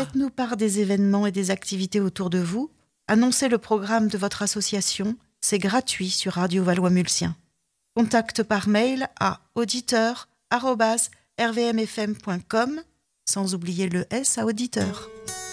Faites-nous part des événements et des activités autour de vous. Annoncez le programme de votre association. C'est gratuit sur Radio Valois-Mulsien. Contact par mail à auditeur@rvmfm.com, sans oublier le S à auditeur.